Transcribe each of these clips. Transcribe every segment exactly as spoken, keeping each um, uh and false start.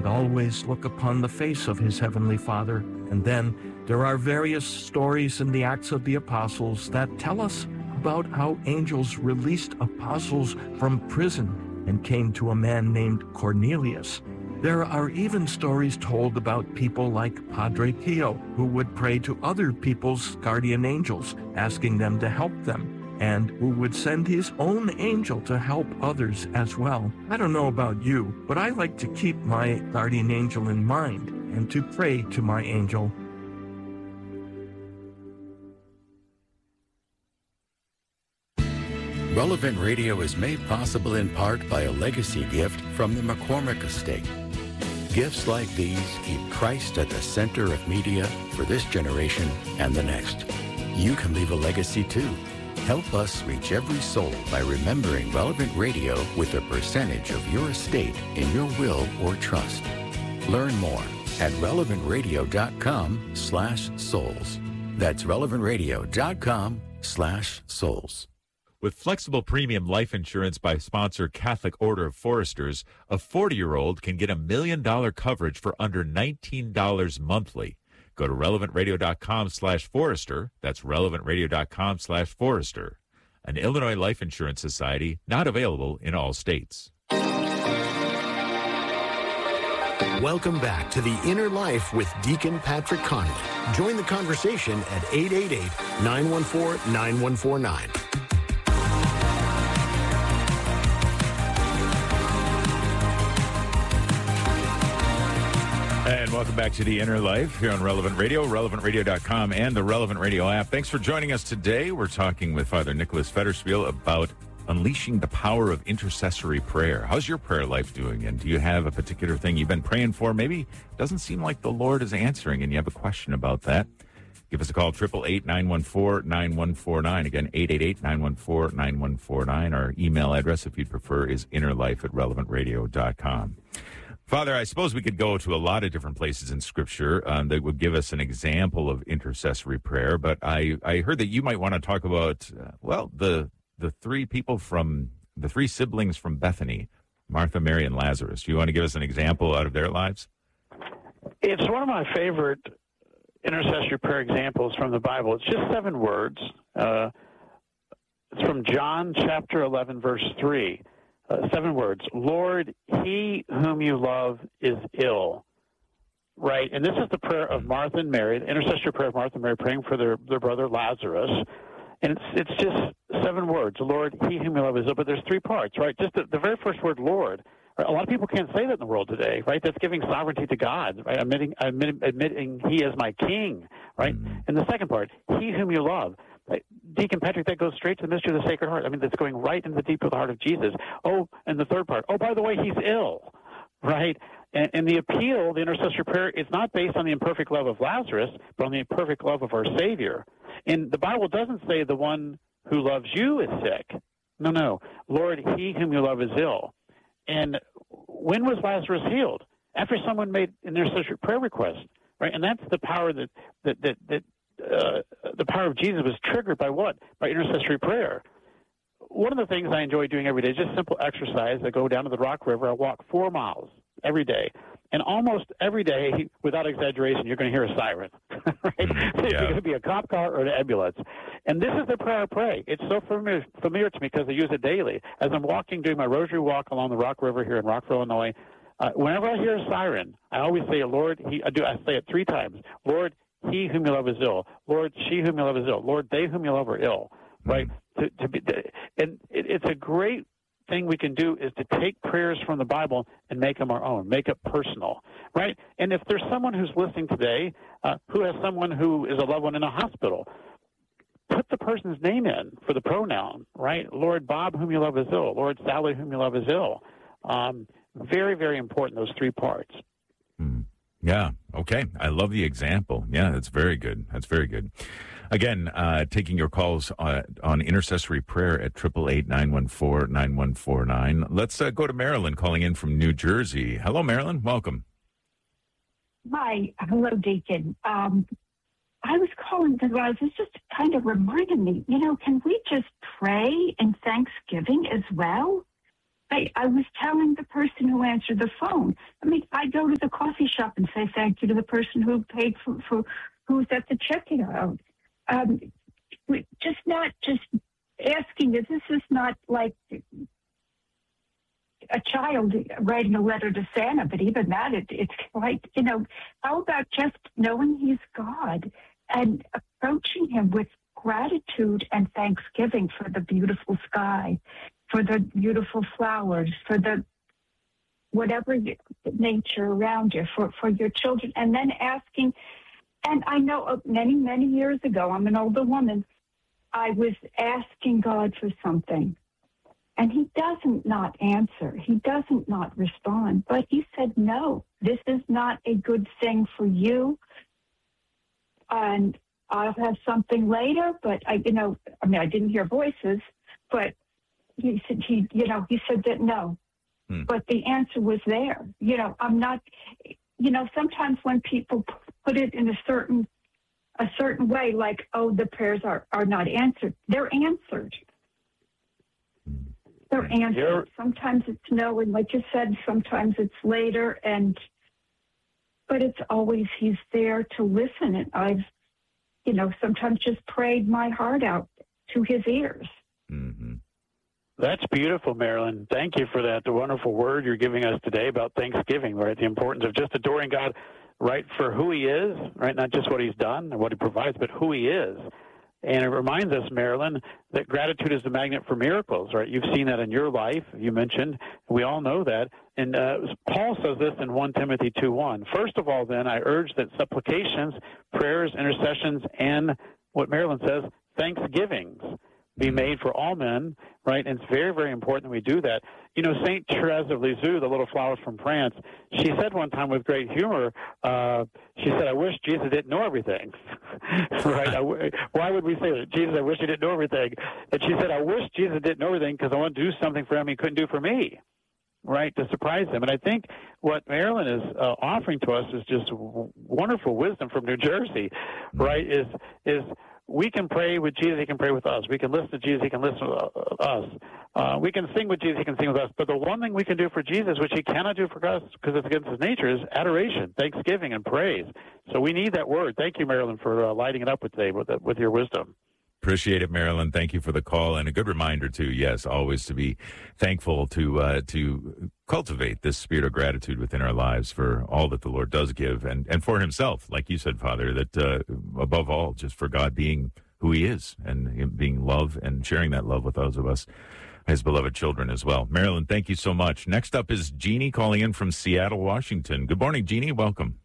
always look upon the face of his heavenly Father. And then there are various stories in the Acts of the Apostles that tell us about how angels released apostles from prison and came to a man named Cornelius. There are even stories told about people like Padre Pio, who would pray to other people's guardian angels, asking them to help them, and who would send his own angel to help others as well. I don't know about you, but I like to keep my guardian angel in mind and to pray to my angel. Relevant Radio is made possible in part by a legacy gift from the McCormick Estate. Gifts like these keep Christ at the center of media for this generation and the next. You can leave a legacy too. Help us reach every soul by remembering Relevant Radio with a percentage of your estate in your will or trust. Learn more at relevantradio.com slash souls. That's relevantradio.com slash souls. With flexible premium life insurance by sponsor Catholic Order of Foresters, a forty-year-old can get a million-dollar coverage for under nineteen dollars monthly. Go to relevantradio.com slash forester. That's relevantradio.com slash forester. An Illinois Life Insurance Society, not available in all states. Welcome back to The Inner Life with Deacon Patrick Connolly. Join the conversation at eight eight eight, nine one four, nine one four nine. And welcome back to The Inner Life here on Relevant Radio, relevant radio dot com, and the Relevant Radio app. Thanks for joining us today. We're talking with Father Nicholas Federspiel about unleashing the power of intercessory prayer. How's your prayer life doing? And do you have a particular thing you've been praying for? Maybe it doesn't seem like the Lord is answering and you have a question about that. Give us a call, eight eight eight, nine one four, nine one four nine. Again, eight eight eight, nine one four, nine one four nine. Our email address, if you'd prefer, is innerlife at relevant radio dot com. Father, I suppose we could go to a lot of different places in Scripture um, that would give us an example of intercessory prayer, but I, I heard that you might want to talk about, uh, well, the the three people from, the three siblings from Bethany, Martha, Mary, and Lazarus. Do you want to give us an example out of their lives? It's one of my favorite intercessory prayer examples from the Bible. It's just seven words. Uh, it's from John chapter eleven, verse three. Uh, seven words. Lord, he whom you love is ill. Right? And this is the prayer of Martha and Mary, the intercessory prayer of Martha and Mary praying for their, their brother Lazarus. And it's it's just seven words. Lord, he whom you love is ill. But there's three parts, right? Just the, the very first word, Lord. A lot of people can't say that in the world today, right? That's giving sovereignty to God, right? Admitting, admitting, admitting he is my king, right? Mm-hmm. And the second part, he whom you love. Right? Deacon Patrick, that goes straight to the mystery of the Sacred Heart. I mean, that's going right into the deep of the heart of Jesus. Oh, and the third part, oh, by the way, he's ill, right? And, and the appeal, the intercessory prayer, is not based on the imperfect love of Lazarus, but on the imperfect love of our Savior. And the Bible doesn't say the one who loves you is sick. No, no. Lord, he whom you love is ill. And when was Lazarus healed? After someone made an intercessory prayer request, right? And that's the power that that that, that uh, the power of Jesus was triggered by what? By intercessory prayer. One of the things I enjoy doing every day is just simple exercise. I go down to the Rock River. I walk four miles every day. And almost every day, without exaggeration, you're going to hear a siren, right? Mm, It's yeah. going to be a cop car or an ambulance. And this is the prayer I pray. It's so familiar, familiar to me because I use it daily. As I'm walking, doing my rosary walk along the Rock River here in Rockville, Illinois, uh, whenever I hear a siren, I always say, Lord, he, I, do, I say it three times. Lord, he whom you love is ill. Lord, she whom you love is ill. Lord, they whom you love are ill, right? Mm. To, to be, to, and it, it's a great thing we can do is to take prayers from the Bible and make them our own, make it personal, right? And if there's someone who's listening today uh, who has someone who is a loved one in a hospital, put the person's name in for the pronoun, right? Lord Bob, whom you love is ill. Lord Sally, whom you love is ill. Um, very, very important, those three parts. Mm. Yeah, okay. I love the example. Yeah, that's very good. That's very good. Again, uh, taking your calls uh, on intercessory prayer at eight eight eight, nine one four, nine one four nine. Let's uh, go to Marilyn calling in from New Jersey. Hello, Marilyn. Welcome. Hi. Hello, Deacon. Um, I was calling because I was just kind of reminding me, you know, can we just pray in thanksgiving as well? I, I was telling the person who answered the phone. I mean, I go to the coffee shop and say thank you to the person who paid for, for who's at the checkout. Um, just not just asking. This is not like a child writing a letter to Santa, but even that, it, it's like, you know, how about just knowing he's God and approaching him with gratitude and thanksgiving for the beautiful sky, for the beautiful flowers, for the whatever nature around you, for, for your children, and then asking. And I know many, many years ago, I'm an older woman, I was asking God for something, and he doesn't not answer. He doesn't not respond, but he said, no, this is not a good thing for you, and I'll have something later, but I, you know, I mean, I didn't hear voices, but he said, he, you know, he said that no, hmm. but the answer was there. You know, I'm not, you know, sometimes when people put it in a certain, a certain way, like, oh, the prayers are, are not answered, they're answered. They're answered. You're... Sometimes it's no, and like you said, sometimes it's later, and, but it's always, he's there to listen. And I've, you know, sometimes just prayed my heart out to his ears. Mm-hmm. That's beautiful, Marilyn. Thank you for that. The wonderful word you're giving us today about Thanksgiving, right? The importance of just adoring God, right, for who he is, right? Not just what he's done and what he provides, but who he is. And it reminds us, Marilyn, that gratitude is the magnet for miracles, right? You've seen that in your life, you mentioned. We all know that. And uh, Paul says this in First Timothy two one. First of all, then, I urge that supplications, prayers, intercessions, and what Marilyn says, thanksgivings be made for all men, right? And it's very, very important that we do that. You know, Saint Therese of Lisieux, the little flower from France, she said one time with great humor, uh, she said, I wish Jesus didn't know everything, right? I w- why would we say that? Jesus, I wish he didn't know everything. And she said, I wish Jesus didn't know everything because I want to do something for him he couldn't do for me, right, to surprise him. And I think what Marilyn is uh, offering to us is just w- wonderful wisdom from New Jersey, right, is is we can pray with Jesus, he can pray with us. We can listen to Jesus, he can listen to us. Uh, we can sing with Jesus, he can sing with us. But the one thing we can do for Jesus, which he cannot do for us because it's against his nature, is adoration, thanksgiving, and praise. So we need that word. Thank you, Marilyn, for uh, lighting it up with today with, with your wisdom. Appreciate it, Marilyn. Thank you for the call, and a good reminder too. Yes, always to be thankful to uh, to cultivate this spirit of gratitude within our lives for all that the Lord does give, and and for Himself, like you said, Father. That uh, above all, just for God being who He is, and Him being love, and sharing that love with those of us, His beloved children as well. Marilyn, thank you so much. Next up is Jeannie calling in from Seattle, Washington. Good morning, Jeannie. Welcome.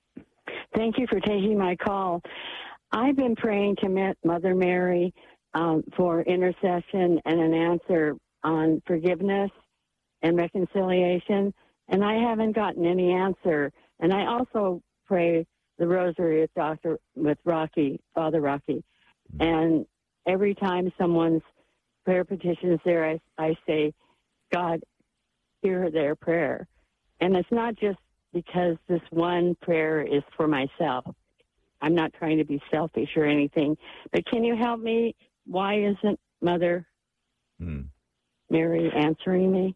Thank you for taking my call. I've been praying to Mother Mary um, for intercession and an answer on forgiveness and reconciliation, and I haven't gotten any answer. And I also pray the rosary with Doctor with Rocky, Father Rocky, and every time someone's prayer petition is there, I, I say, God, hear their prayer. And it's not just because this one prayer is for myself. I'm not trying to be selfish or anything, but can you help me? Why isn't Mother hmm. Mary answering me?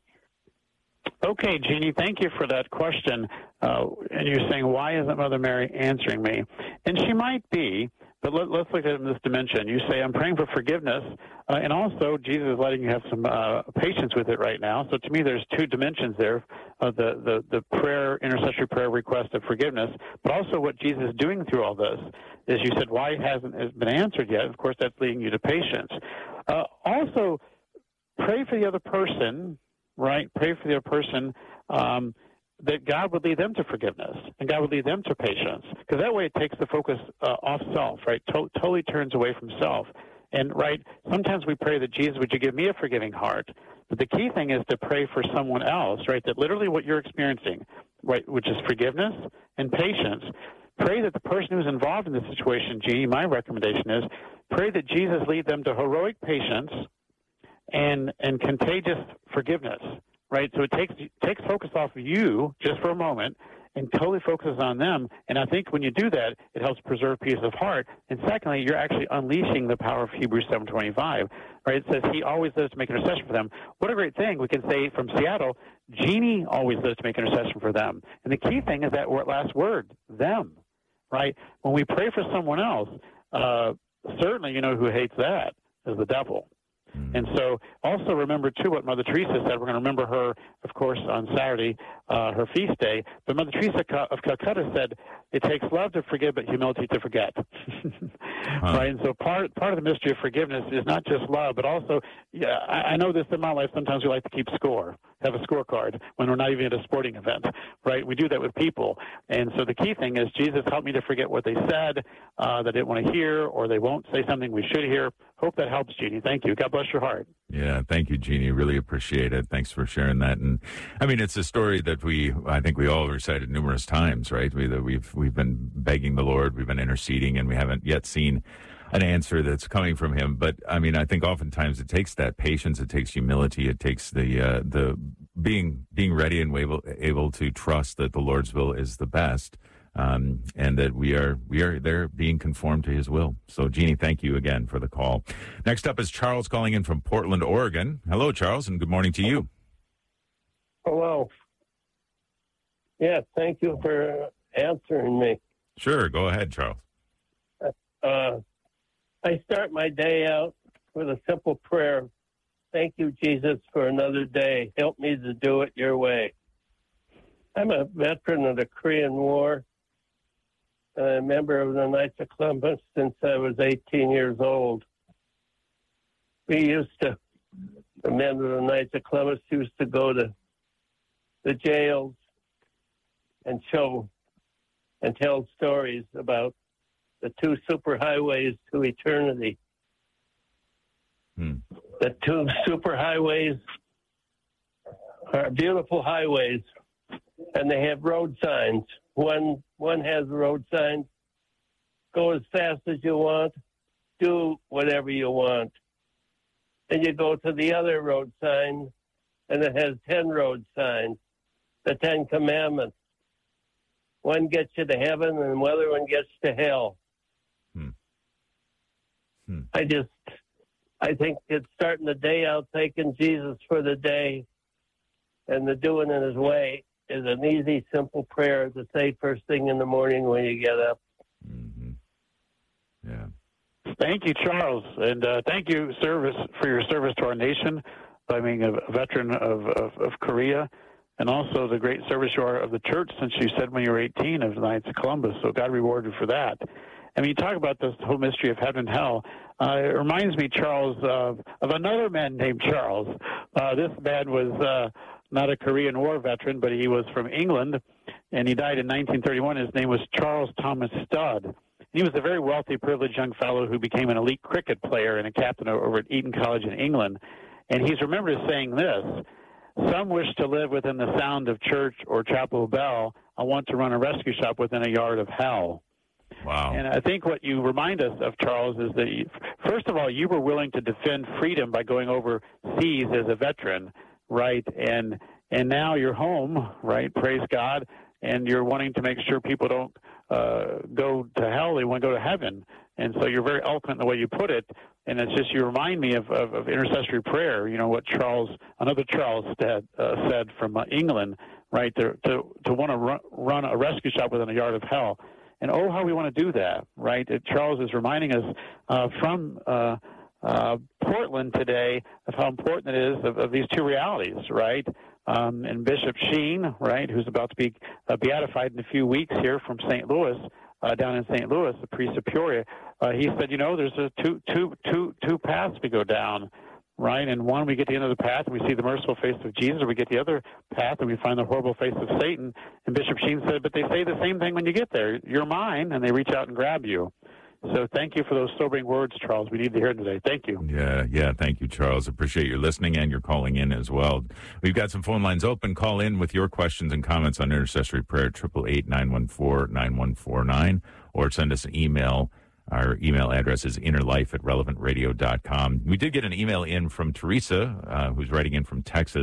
Okay, Jeannie, thank you for that question. Uh, and you're saying, why isn't Mother Mary answering me? And she might be, but let, let's look at it in this dimension. You say, I'm praying for forgiveness, uh, and also Jesus is letting you have some uh, patience with it right now. So to me, there's two dimensions there, uh, the, the, the prayer, intercessory prayer request of forgiveness, but also what Jesus is doing through all this. As you said, why it hasn't has been answered yet? Of course, that's leading you to patience. Uh, also, pray for the other person, right? Pray for the other person, um, that God would lead them to forgiveness and God would lead them to patience. Because that way it takes the focus uh, off self, right? To- totally turns away from self. And, right, sometimes we pray that, Jesus, would you give me a forgiving heart? But the key thing is to pray for someone else, right? That literally what you're experiencing, right, which is forgiveness and patience. Pray that the person who's involved in this situation, Jeannie, my recommendation is, pray that Jesus lead them to heroic patience and and contagious forgiveness, right? So it takes takes focus off of you just for a moment and totally focuses on them. And I think when you do that, it helps preserve peace of heart. And secondly, you're actually unleashing the power of Hebrews seven twenty-five, right? It says he always lives to make intercession for them. What a great thing. We can say from Seattle, Jeannie always lives to make intercession for them. And the key thing is that last word, them, right? When we pray for someone else, uh, certainly you know who hates that is the devil. And so also remember, too, what Mother Teresa said. We're going to remember her, of course, on Saturday, uh, her feast day. But Mother Teresa of Calcutta said, it takes love to forgive, but humility to forget. huh. Right? And so part part of the mystery of forgiveness is not just love, but also, yeah, I, I know this in my life, sometimes we like to keep score, have a scorecard when we're not even at a sporting event, right? We do that with people. And so the key thing is, Jesus, help me to forget what they said, uh, that I didn't want to hear, or they won't say something we should hear. Hope that helps, Jeannie. Thank you. God bless your heart. Yeah, thank you, Jeannie. Really appreciate it. Thanks for sharing that. And I mean, it's a story that we, I think we all recited numerous times, right? We, that we've we've been begging the Lord, we've been interceding, and we haven't yet seen an answer that's coming from Him. But I mean, I think oftentimes it takes that patience, it takes humility, it takes the uh, the being being ready and able able to trust that the Lord's will is the best. Um, and that we are we are there being conformed to His will. So, Jeannie, thank you again for the call. Next up is Charles calling in from Portland, Oregon. Hello, Charles, and good morning to you. Hello. Yeah, thank you for answering me. Sure, go ahead, Charles. Uh, I start my day out with a simple prayer. Thank you, Jesus, for another day. Help me to do it your way. I'm a veteran of the Korean War. And I'm a member of the Knights of Columbus since I was eighteen years old. We used to, the men of the Knights of Columbus used to go to the jails and show and tell stories about the two superhighways to eternity. Hmm. The two superhighways are beautiful highways, and they have road signs. One one has a road sign, go as fast as you want, do whatever you want. Then you go to the other road sign, and it has ten road signs, the Ten Commandments. One gets you to heaven, and the other one gets to hell. Hmm. Hmm. I just, I think it's starting the day out thanking Jesus for the day and the doing in His way is an easy, simple prayer to say first thing in the morning when you get up. Mm-hmm. Yeah. Thank you, Charles, and uh, thank you, service, for your service to our nation by being a veteran of, of, of Korea, and also the great service you are of the church since you said when you were eighteen of the Knights of Columbus. So God reward you for that. And when you talk about this whole mystery of heaven and hell, uh, it reminds me, Charles, of, of another man named Charles. Uh, this man was uh, not a Korean War veteran, but he was from England, and he died in nineteen thirty-one. His name was Charles Thomas Studd. He was a very wealthy, privileged young fellow who became an elite cricket player and a captain over at Eton College in England. And he's remembered as saying this: some wish to live within the sound of church or chapel bell. I want to run a rescue shop within a yard of hell. Wow. And I think what you remind us of, Charles, is that, you, first of all, you were willing to defend freedom by going overseas as a veteran, right? And and now you're home, right? Praise God. And you're wanting to make sure people don't uh, go to hell. They want to go to heaven. And so you're very eloquent in the way you put it. And it's just, you remind me of, of, of intercessory prayer, you know, what Charles, another Charles said, uh, said from uh, England, right, to, to, to want to run, run a rescue shop within a yard of hell. And oh, how we want to do that, right? It, Charles is reminding us uh, from uh, uh, Portland today of how important it is of, of these two realities, right? Um, and Bishop Sheen, right, who's about to be uh, beatified in a few weeks here from Saint Louis, uh, down in Saint Louis, the priest of Peoria, uh, he said, you know, there's a two, two, two, two paths we go down, right? And one, we get to the end of the path and we see the merciful face of Jesus, or we get the other path and we find the horrible face of Satan. And Bishop Sheen said, but they say the same thing when you get there. You're mine, and they reach out and grab you. So thank you for those sobering words, Charles. We need to hear them today. Thank you. Yeah, yeah. Thank you, Charles. Appreciate your listening and your calling in as well. We've got some phone lines open. Call in with your questions and comments on intercessory prayer, eight eight eight, nine one four, nine one four nine, or send us an email. Our email address is innerlife at relevant radio dot com. We did get an email in from Teresa, uh, who's writing in from Texas.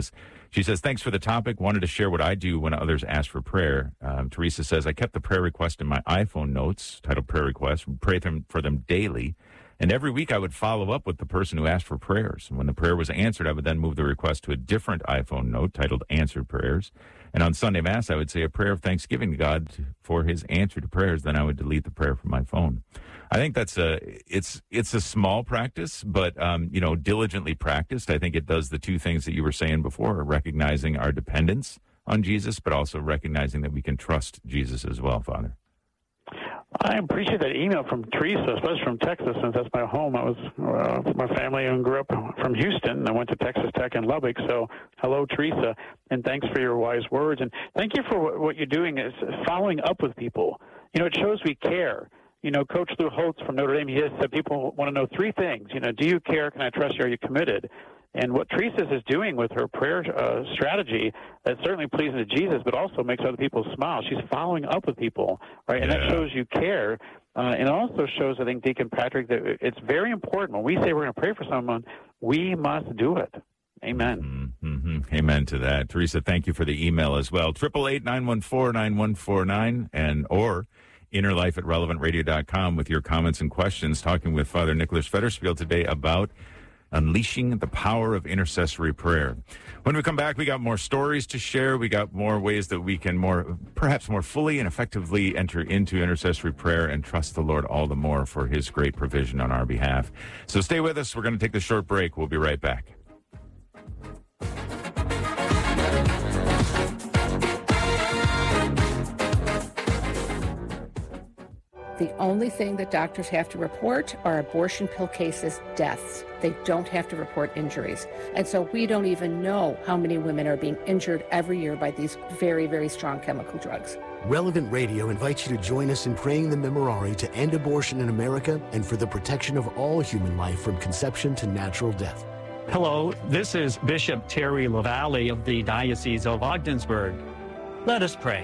She says, thanks for the topic. Wanted to share what I do when others ask for prayer. Um, Teresa says, I kept the prayer request in my iPhone notes, titled Prayer Request, pray them, for them daily. And every week I would follow up with the person who asked for prayers. And when the prayer was answered, I would then move the request to a different iPhone note titled Answered Prayers. And on Sunday Mass, I would say a prayer of thanksgiving to God for his answer to prayers. Then I would delete the prayer from my phone. I think that's a, it's, it's a small practice, but, um, you know, diligently practiced. I think it does the two things that you were saying before, recognizing our dependence on Jesus, but also recognizing that we can trust Jesus as well, Father. I appreciate that email from Teresa, especially from Texas, since that's my home. I was uh, my family and grew up from Houston, and I went to Texas Tech in Lubbock. So, hello, Teresa, and thanks for your wise words, and thank you for what, what you're doing is following up with people. You know, it shows we care. You know, Coach Lou Holtz from Notre Dame, he has said people want to know three things. You know, do you care? Can I trust you? Are you committed? And what Teresa is doing with her prayer uh, strategy, that's certainly pleasing to Jesus, but also makes other people smile. She's following up with people, right? And yeah. that shows you care. Uh, and it also shows, I think, Deacon Patrick, that it's very important. When we say we're going to pray for someone, we must do it. Amen. Mm-hmm. Amen to that. Teresa, thank you for the email as well. eight eight eight, nine one four, nine one four nine and or inner life at relevant radio dot com with your comments and questions. Talking with Father Nicholas Federspiel today about unleashing the power of intercessory prayer. When we come back, we got more stories to share. We got more ways that we can more, perhaps more fully and effectively enter into intercessory prayer and trust the Lord all the more for his great provision on our behalf. So stay with us. We're going to take the short break. We'll be right back. The only thing that doctors have to report are abortion pill cases, deaths. They don't have to report injuries. And so we don't even know how many women are being injured every year by these very, very strong chemical drugs. Relevant Radio invites you to join us in praying the Memorare to end abortion in America and for the protection of all human life from conception to natural death. Hello, this is Bishop Terry LaValle of the Diocese of Ogdensburg. Let us pray.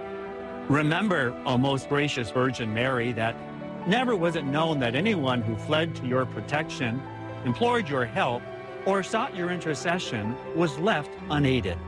Remember, O most gracious Virgin Mary, that never was it known that anyone who fled to your protection, implored your help, or sought your intercession was left unaided.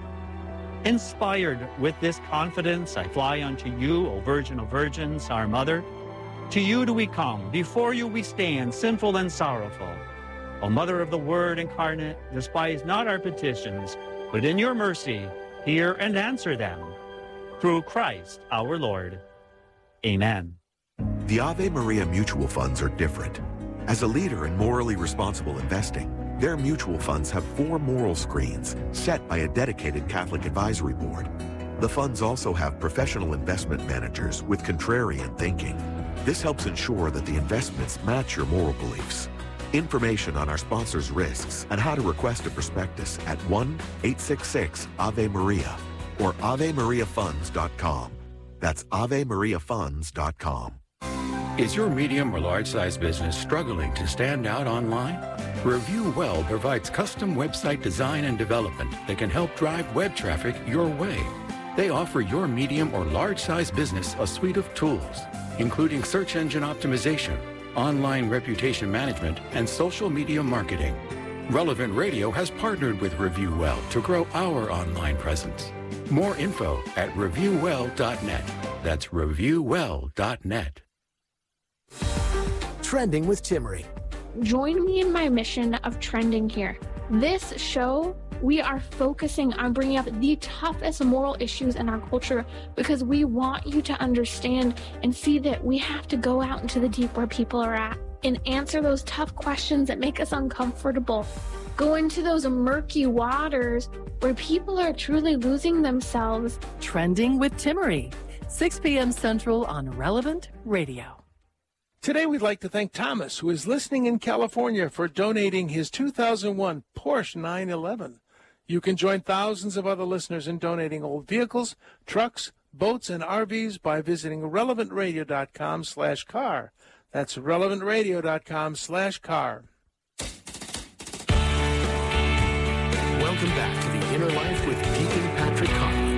Inspired with this confidence, I fly unto you, O Virgin of Virgins, our Mother. To you do we come, before you we stand, sinful and sorrowful. O Mother of the Word incarnate, despise not our petitions, but in your mercy hear and answer them. Through Christ our Lord. Amen. The Ave Maria mutual funds are different. As a leader in morally responsible investing, their mutual funds have four moral screens set by a dedicated Catholic advisory board. The funds also have professional investment managers with contrarian thinking. This helps ensure that the investments match your moral beliefs. Information on our sponsors' risks and how to request a prospectus at one eight six six Ave Maria or ave maria funds dot com. That's ave maria funds dot com. Is your medium or large-size business struggling to stand out online? Review Well provides custom website design and development that can help drive web traffic your way. They offer your medium or large-size business a suite of tools, including search engine optimization, online reputation management, and social media marketing. Relevant Radio has partnered with Review Well to grow our online presence. More info at review well dot net. That's review well dot net. Trending with Timmerie. Join me in my mission of trending here. This show, we are focusing on bringing up the toughest moral issues in our culture because we want you to understand and see that we have to go out into the deep where people are at and answer those tough questions that make us uncomfortable. Go into those murky waters where people are truly losing themselves. Trending with Timmerie, six p.m. Central on Relevant Radio. Today we'd like to thank Thomas, who is listening in California, for donating his two thousand one Porsche nine eleven. You can join thousands of other listeners in donating old vehicles, trucks, boats, and R Vs by visiting relevant radio dot com slash car. That's relevant radio dot com slash car. Welcome back to The Inner Life with Deacon Patrick Conley.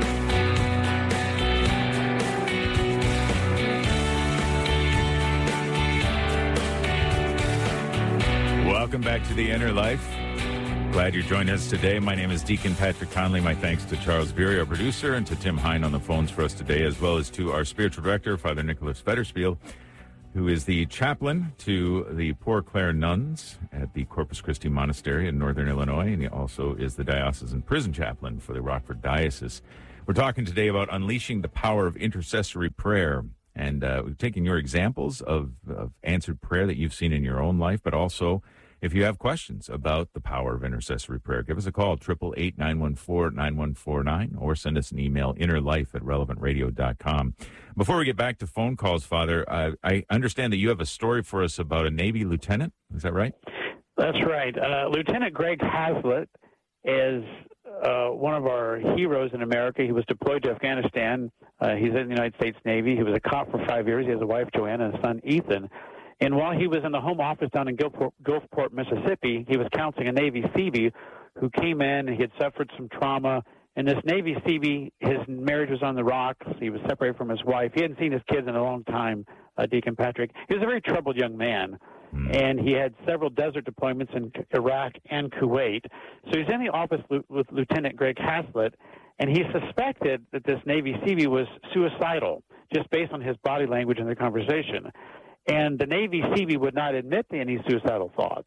Welcome back to The Inner Life. Glad you joined us today. My name is Deacon Patrick Conley. My thanks to Charles Beery, our producer, and to Tim Hine on the phones for us today, as well as to our spiritual director, Father Nicholas Federspiel, who is the chaplain to the Poor Clare nuns at the Corpus Christi Monastery in northern Illinois, and he also is the diocesan prison chaplain for the Rockford Diocese. We're talking today about unleashing the power of intercessory prayer, and uh, we've taken your examples of, of answered prayer that you've seen in your own life, but also if you have questions about the power of intercessory prayer, give us a call, eight eight eight, nine one four, nine one four nine, or send us an email, innerlife at relevant radio dot com. Before we get back to phone calls, Father, uh, I understand that you have a story for us about a Navy lieutenant. Is that right? That's right. Uh, Lieutenant Greg Hazlett is uh, one of our heroes in America. He was deployed to Afghanistan. Uh, he's in the United States Navy. He was a cop for five years. He has a wife, Joanna, and a son, Ethan. And while he was in the home office down in Gulfport, Gulfport, Mississippi, he was counseling a Navy Seabee who came in. He had suffered some trauma. And this Navy Seabee, his marriage was on the rocks. He was separated from his wife. He hadn't seen his kids in a long time, uh, Deacon Patrick. He was a very troubled young man. Mm. And he had several desert deployments in Iraq and Kuwait. So he's in the office with Lieutenant Greg Hazlett, and he suspected that this Navy Seabee was suicidal, just based on his body language in the conversation. And the Navy Seabee would not admit to any suicidal thoughts.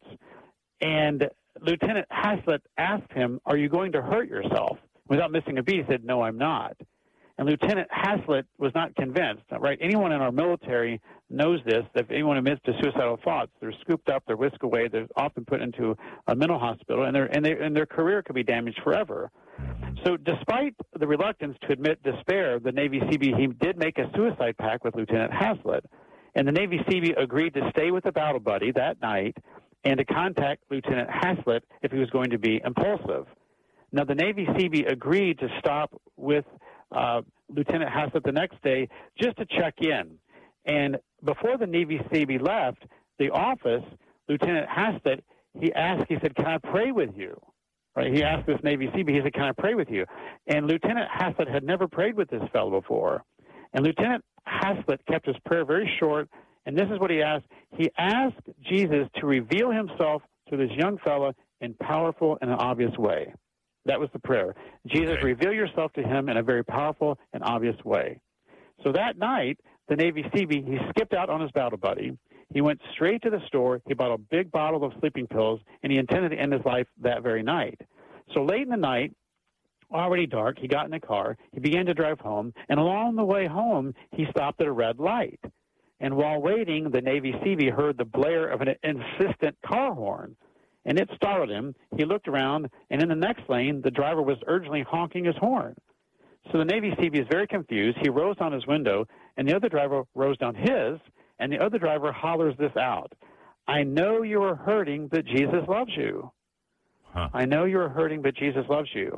And Lieutenant Hazlett asked him, "Are you going to hurt yourself?" Without missing a beat, he said, "No, I'm not." And Lieutenant Hazlett was not convinced, right? Anyone in our military knows this, that if anyone admits to suicidal thoughts, they're scooped up, they're whisked away, they're often put into a mental hospital, and, their and, they, and their career could be damaged forever. So despite the reluctance to admit despair, the Navy Seabee, he did make a suicide pact with Lieutenant Hazlett. And the Navy Seabee agreed to stay with the battle buddy that night and to contact Lieutenant Hazlett if he was going to be impulsive. Now, the Navy Seabee agreed to stop with uh, Lieutenant Hazlett the next day just to check in. And before the Navy Seabee left the office, Lieutenant Hazlett, he asked, he said, "Can I pray with you?" Right? He asked this Navy Seabee, he said, "Can I pray with you?" And Lieutenant Hazlett had never prayed with this fellow before. And Lieutenant Hazlett kept his prayer very short, and this is what he asked. He asked Jesus to reveal himself to this young fellow in powerful and an obvious way. That was the prayer. Jesus, okay. Reveal yourself to him in a very powerful and obvious way. So that night, the Navy Seabee, he skipped out on his battle buddy. He went straight to the store. He bought a big bottle of sleeping pills, and he intended to end his life that very night. So late in the night, already dark, he got in a car, he began to drive home, and along the way home, he stopped at a red light. And while waiting, the Navy Seabee heard the blare of an insistent car horn, and it startled him. He looked around, and in the next lane, the driver was urgently honking his horn. So the Navy Seabee is very confused. He rows down his window, and the other driver rows down his, and the other driver hollers this out: "I know you are hurting, but Jesus loves you." Huh. I know you are hurting, but Jesus loves you.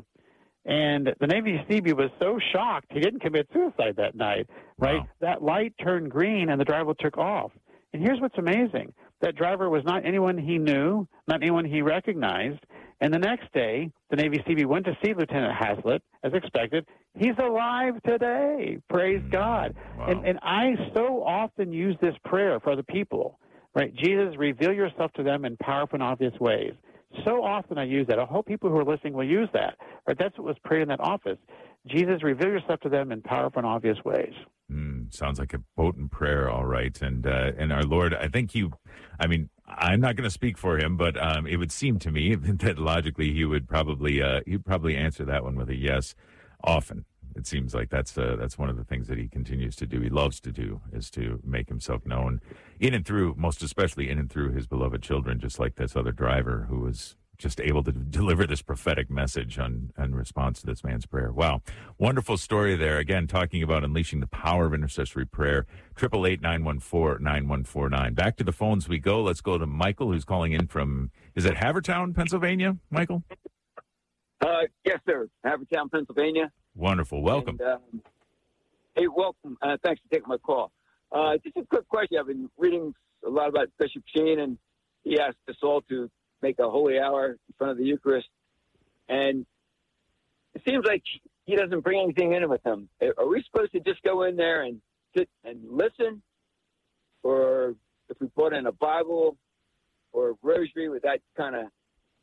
And the Navy Seabee was so shocked, he didn't commit suicide that night, right? Wow. That light turned green, and the driver took off. And here's what's amazing. That driver was not anyone he knew, not anyone he recognized. And the next day, the Navy Seabee went to see Lieutenant Hazlett, as expected. He's alive today. Praise mm. God. Wow. And, and I so often use this prayer for other people, right? Jesus, reveal yourself to them in powerful and obvious ways. So often I use that. I hope people who are listening will use that. Right? That's what was prayed in that office. Jesus, reveal yourself to them in powerful and obvious ways. Mm, sounds like a potent prayer, all right. And uh, and our Lord, I think you, I mean, I'm not going to speak for him, but um, it would seem to me that logically he would probably uh, he'd probably answer that one with a yes often. It seems like that's uh, that's one of the things that he continues to do. He loves to do is to make himself known in and through, most especially in and through his beloved children, just like this other driver who was just able to deliver this prophetic message on in response to this man's prayer. Wow. Wonderful story there. Again, talking about unleashing the power of intercessory prayer. eight eight eight, nine one four, nine one four nine. Back to the phones we go. Let's go to Michael, who's calling in from, is it Havertown, Pennsylvania, Michael? Uh, yes, sir. Havertown, Pennsylvania. Wonderful. Welcome. And, um, hey, welcome. Uh, thanks for taking my call. Uh, just a quick question. I've been reading a lot about Bishop Sheen, and he asked us all to make a holy hour in front of the Eucharist. And it seems like he doesn't bring anything in with him. Are we supposed to just go in there and sit and listen? Or if we brought in a Bible or a rosary, would that kind of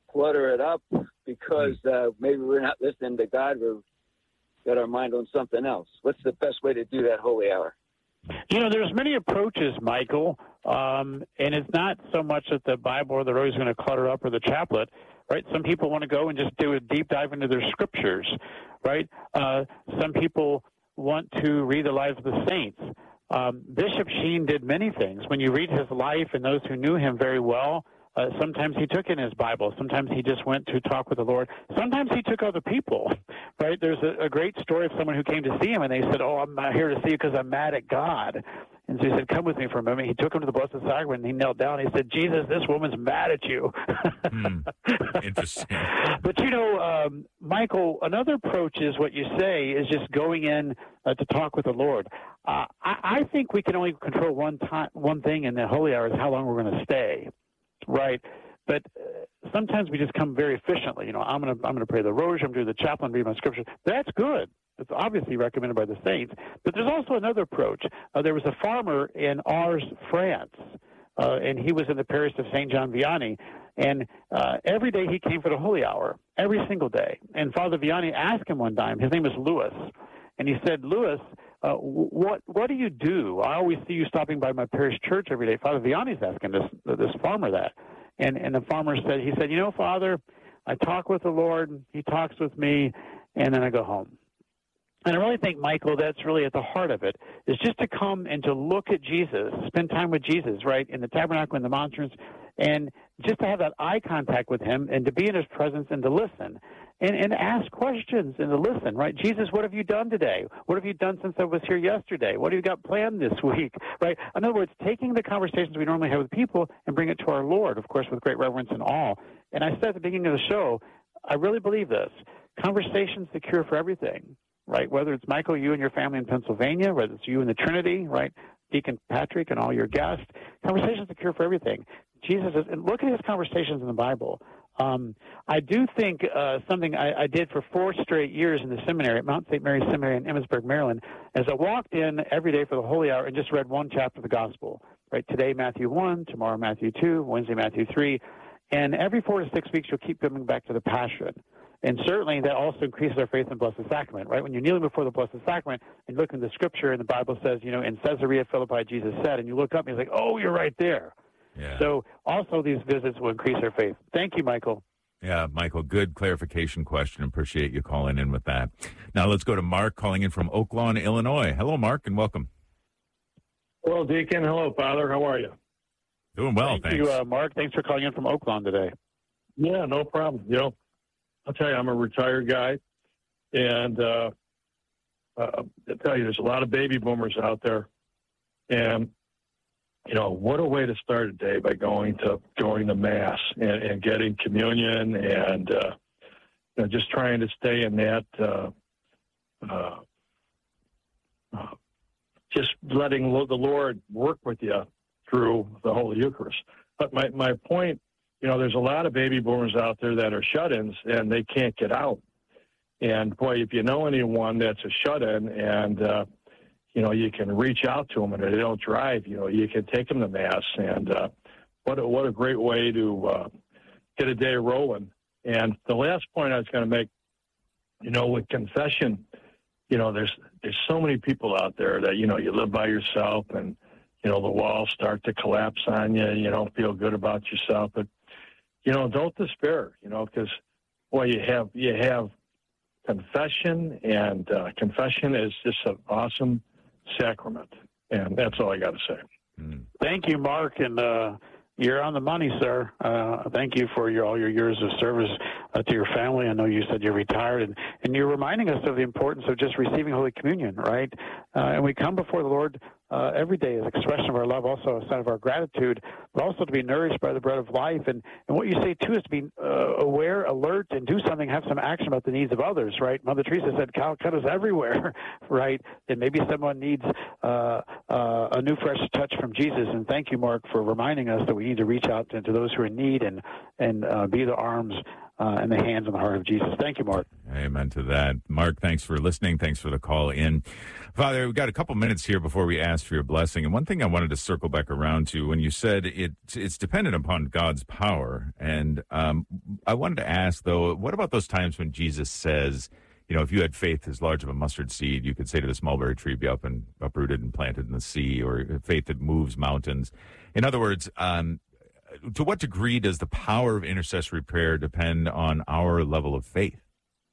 clutter it up because uh, maybe we're not listening to God. We've got our mind on something else. What's the best way to do that holy hour? You know, there's many approaches, Michael, um, and it's not so much that the Bible or the Rose is going to clutter up or the chaplet, right? Some people want to go and just do a deep dive into their scriptures, right? Uh, some people want to read the lives of the saints. Um, Bishop Sheen did many things. When you read his life and those who knew him very well, uh, sometimes he took in his Bible. Sometimes he just went to talk with the Lord. Sometimes he took other people, right? There's a, a great story of someone who came to see him, and they said, oh, I'm not here to see you because I'm mad at God. And so he said, come with me for a moment. He took him to the Blessed Sacrament, and he knelt down. He said, Jesus, this woman's mad at you. Hmm. Interesting. But, you know, um, Michael, another approach is what you say is just going in uh, to talk with the Lord. Uh, I, I think we can only control one time, one thing in the holy hour is how long we're going to stay, right? But uh, sometimes we just come very efficiently. You know, I'm going to I'm going to pray the Rosary, I'm going to do the chaplain, read my scripture. That's good. It's obviously recommended by the saints. But there's also another approach. Uh, there was a farmer in Ars, France, uh, and he was in the parish of Saint John Vianney. And uh, every day he came for the holy hour, every single day. And Father Vianney asked him one time, his name was Louis, and he said, Louis, uh, what what do you do? I always see you stopping by my parish church every day. Father Vianney's asking this this farmer that. And, and the farmer said, he said, you know, Father, I talk with the Lord, he talks with me, and then I go home. And I really think, Michael, that's really at the heart of it, is just to come and to look at Jesus, spend time with Jesus, right, in the tabernacle, in the monstrance, and just to have that eye contact with him and to be in his presence and to listen and, and ask questions and to listen, right? Jesus, what have you done today? What have you done since I was here yesterday? What have you got planned this week, right? In other words, taking the conversations we normally have with people and bring it to our Lord, of course, with great reverence and awe. And I said at the beginning of the show, I really believe this. Conversation's the cure for everything. Right, whether it's Michael, you and your family in Pennsylvania, whether it's you and the Trinity, right, Deacon Patrick and all your guests, conversation's the cure for everything. Jesus is, and look at his conversations in the Bible. Um, I do think uh, something I, I did for four straight years in the seminary at Mount Saint Mary's Seminary in Emmitsburg, Maryland, as I walked in every day for the Holy Hour and just read one chapter of the Gospel. Right, today Matthew one, tomorrow Matthew two, Wednesday Matthew three, and every four to six weeks you'll keep coming back to the Passion. And certainly that also increases our faith in the Blessed Sacrament, right? When you're kneeling before the Blessed Sacrament and look in the Scripture and the Bible says, you know, in Caesarea Philippi, Jesus said, and you look up and you're like, oh, you're right there. Yeah. So also these visits will increase our faith. Thank you, Michael. Yeah, Michael, good clarification question. Appreciate you calling in with that. Now let's go to Mark calling in from Oak Lawn, Illinois. Hello, Mark, and welcome. Hello, Deacon. Hello, Father. How are you? Doing well, Thank thanks. you, uh, Mark. Thanks for calling in from Oak Lawn today. Yeah, no problem. You know, I'll tell you, I'm a retired guy, and uh, uh, I tell you, there's a lot of baby boomers out there, and you know, what a way to start a day by going to going to mass and, and getting communion, and uh, you know, just trying to stay in that, uh, uh, uh, just letting the Lord work with you through the Holy Eucharist. But my my point. You know, there's a lot of baby boomers out there that are shut-ins, and they can't get out. And, boy, if you know anyone that's a shut-in and, uh, you know, you can reach out to them and they don't drive, you know, you can take them to Mass. And uh, what, a, what a great way to uh, get a day rolling. And the last point I was going to make, you know, with confession, you know, there's there's so many people out there that, you know, you live by yourself and, you know, the walls start to collapse on you. You don't feel good about yourself. But, you know, don't despair, you know, because, boy, you have you have confession, and uh, confession is just an awesome sacrament. And that's all I got to say. Mm. Thank you, Mark, and uh, you're on the money, sir. Uh, thank you for your, all your years of service uh, to your family. I know you said you're retired, and, and you're reminding us of the importance of just receiving Holy Communion, right? Uh, and we come before the Lord uh, every day as an expression of our love, also a sign of our gratitude, but also to be nourished by the bread of life. And, and what you say, too, is to be uh, aware, alert, and do something, have some action about the needs of others, right? Mother Teresa said, Calcutta's everywhere, right? And maybe someone needs uh, uh, a new, fresh touch from Jesus. And thank you, Mark, for reminding us that we need to reach out to, to those who are in need and, and uh, be the arms uh, in the hands and the heart of Jesus. Thank you, Mark. Amen to that. Mark, thanks for listening. Thanks for the call in. Father, we've got a couple minutes here before we ask for your blessing. And one thing I wanted to circle back around to when you said it, it's dependent upon God's power. And um, I wanted to ask, though, what about those times when Jesus says, you know, if you had faith as large of a mustard seed, you could say to this mulberry tree, be up and uprooted and planted in the sea, or faith that moves mountains. In other words, um, to what degree does the power of intercessory prayer depend on our level of faith?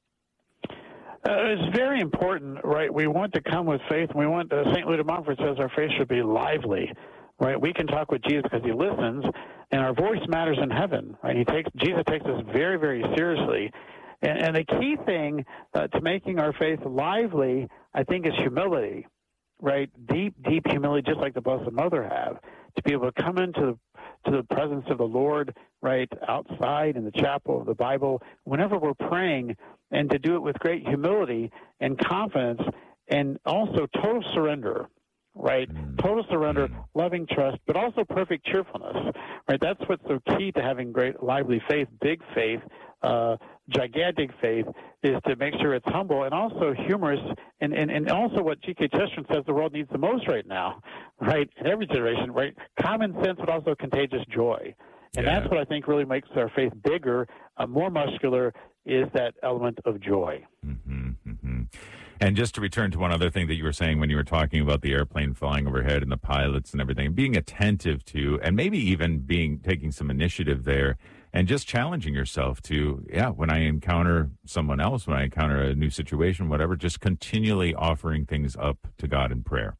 Uh, it's very important, right? We want to come with faith, and we want, uh, Saint Louis de Montfort says our faith should be lively, right? We can talk with Jesus because he listens, and our voice matters in heaven, right? He takes, Jesus takes us very, very seriously. And, and the key thing uh, to making our faith lively, I think, is humility, right? Deep, deep humility, just like the Blessed Mother have, to be able to come into the to the presence of the Lord, right, outside in the chapel of the Bible, whenever we're praying, and to do it with great humility and confidence, and also total surrender, right? Mm. Total surrender, mm. loving trust, but also perfect cheerfulness, right? That's what's so key to having great, lively faith, big faith, uh, gigantic faith, is to make sure it's humble and also humorous, and, and, and also what G K Chesterton says the world needs the most right now, right, in every generation, right? Common sense, but also contagious joy. And yeah. that's what I think really makes our faith bigger, uh, more muscular, is that element of joy. Mm-hmm, mm-hmm. And just to return to one other thing that you were saying when you were talking about the airplane flying overhead and the pilots and everything, being attentive to, and maybe even being taking some initiative there, and just challenging yourself to, yeah, when I encounter someone else, when I encounter a new situation, whatever, just continually offering things up to God in prayer.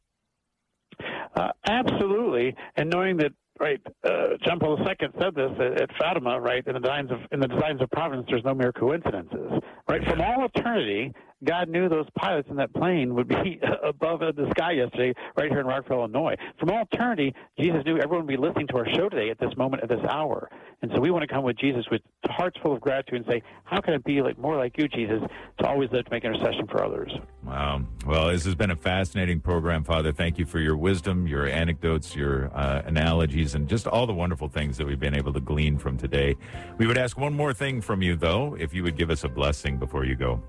Uh, absolutely, and knowing that, right, uh, John Paul the Second said this at, at Fatima, right, in the designs of in the designs of providence, there's no mere coincidences, right? From all eternity, God knew those pilots in that plane would be above in the sky yesterday, right here in Rockville, Illinois. From all eternity, Jesus knew everyone would be listening to our show today at this moment, at this hour. And so we want to come with Jesus with hearts full of gratitude and say, how can it be like more like you, Jesus, to always live to make intercession for others? Wow. Well, this has been a fascinating program, Father. Thank you for your wisdom, your anecdotes, your uh, analogies, and just all the wonderful things that we've been able to glean from today. We would ask one more thing from you, though, if you would give us a blessing before you go.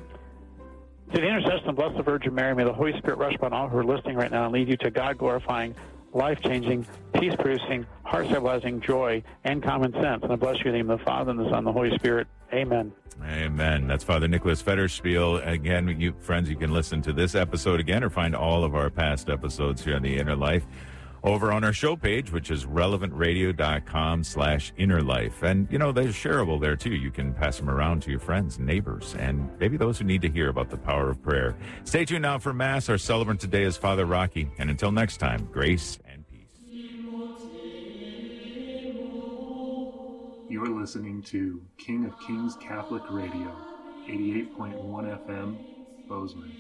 To the intercession of Blessed Virgin Mary, may the Holy Spirit rush upon all who are listening right now and lead you to God-glorifying, life-changing, peace-producing, heart-stabilizing joy and common sense. And I bless you in the name of the Father, and the Son, and the Holy Spirit. Amen. Amen. That's Father Nicholas Federspiel. Again, you friends, you can listen to this episode again or find all of our past episodes here on The Inner Life over on our show page, which is relevant radio dot com slash inner life. And, you know, they're shareable there, too. You can pass them around to your friends and neighbors and maybe those who need to hear about the power of prayer. Stay tuned now for Mass. Our celebrant today is Father Rocky. And until next time, grace and peace. You're listening to King of Kings Catholic Radio, eighty-eight point one F M, Bozeman.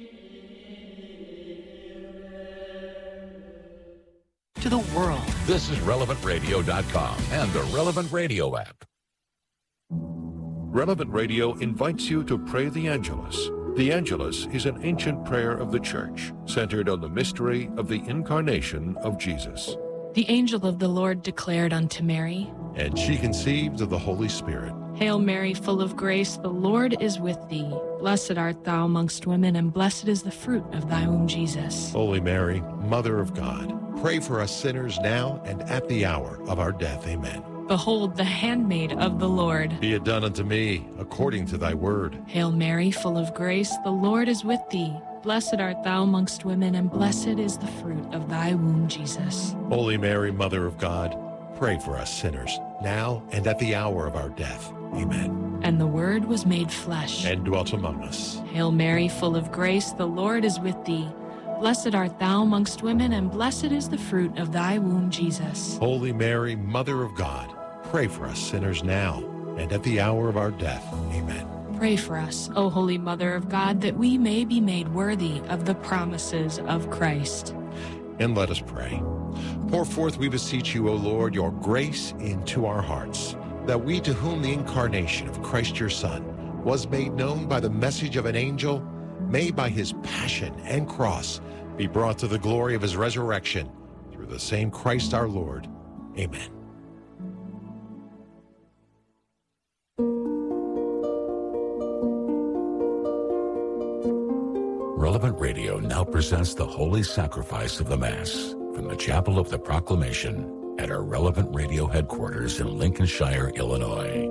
To the world. This is relevant radio dot com and the Relevant Radio app. Relevant Radio invites you to pray the Angelus. The Angelus is an ancient prayer of the Church, centered on the mystery of the incarnation of Jesus. The angel of the Lord declared unto Mary, and she conceived of the Holy Spirit. Hail Mary, full of grace, the Lord is with thee. Blessed art thou amongst women, and blessed is the fruit of thy womb, Jesus. Holy Mary, Mother of God, pray for us sinners now and at the hour of our death. Amen. Behold, the handmaid of the Lord. Be it done unto me according to thy word. Hail Mary, full of grace, the Lord is with thee. Blessed art thou amongst women, and blessed is the fruit of thy womb, Jesus. Holy Mary, Mother of God, pray for us sinners, now and at the hour of our death. Amen. And the Word was made flesh, and dwelt among us. Hail Mary, full of grace, the Lord is with thee. Blessed art thou amongst women, and blessed is the fruit of thy womb, Jesus. Holy Mary, Mother of God, pray for us sinners now and at the hour of our death. Amen. Pray for us, O Holy Mother of God, that we may be made worthy of the promises of Christ. And let us pray. Pour forth, we beseech you, O Lord, your grace into our hearts, that we, to whom the incarnation of Christ your Son was made known by the message of an angel, may by his passion and cross be brought to the glory of his resurrection, through the same Christ our Lord. Amen. Relevant Radio now presents the Holy Sacrifice of the Mass from the Chapel of the Proclamation at our Relevant Radio headquarters in Lincolnshire, Illinois.